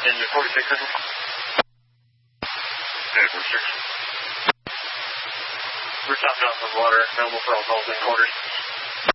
Engine 46 Central. Okay, 46. We're top down some water, available for all calls and quarters.